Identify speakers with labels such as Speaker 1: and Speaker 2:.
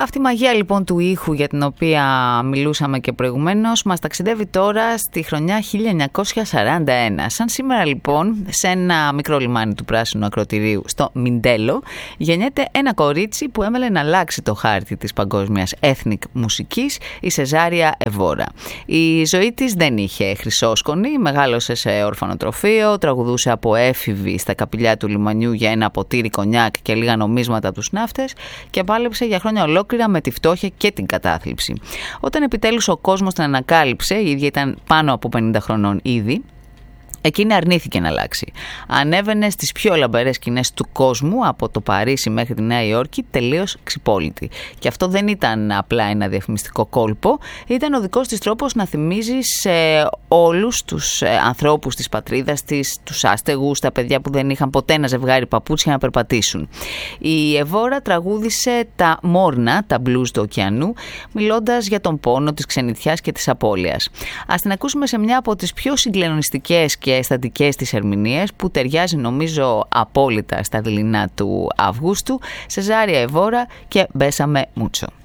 Speaker 1: Αυτή η μαγεία λοιπόν του ήχου για την οποία μιλούσαμε και προηγουμένως μας ταξιδεύει τώρα στη χρονιά 1941. Σαν σήμερα λοιπόν σε ένα μικρό λιμάνι του Πράσινου Ακροτηρίου στο Μιντέλο γεννιέται ένα κορίτσι που έμελε να αλλάξει το χάρτη της παγκόσμιας ethnic μουσικής, η Σεζάρια Εβόρα. Η ζωή της δεν είχε χρυσόσκονη, μεγάλωσε σε ορφανοτροφείο, τραγουδούσε από έφηβη στα καπηλιά του λιμανιού για ένα ποτήρι κονιάκ και λίγα νομίσματα τους ναύτες και πάλεψε για χρόνια ολόκληρα με τη φτώχεια και την κατάθλιψη. Όταν επιτέλους ο κόσμος την ανακάλυψε, η ίδια ήταν πάνω από 50 χρονών ήδη, εκείνη αρνήθηκε να αλλάξει. Ανέβαινε στις πιο λαμπερές σκηνές του κόσμου, από το Παρίσι μέχρι τη Νέα Υόρκη, τελείως ξυπόλυτη. Και αυτό δεν ήταν απλά ένα διαφημιστικό κόλπο, ήταν ο δικός της τρόπος να θυμίζει σε όλους τους ανθρώπους της πατρίδας της, τους άστεγους, τα παιδιά που δεν είχαν ποτέ ένα ζευγάρι παπούτσια να περπατήσουν. Η Εβόρα τραγούδισε τα μόρνα, τα blues του ωκεανού, μιλώντας για τον πόνο της ξενιτιάς και της απώλειας. Ας την ακούσουμε σε μια από τις πιο συγκλονιστικές και αισθαντικές της ερμηνείες που ταιριάζει νομίζω απόλυτα στα δειλινά του Αυγούστου, Σεζάρια Εβόρα και Μπέσαμε Μούτσο.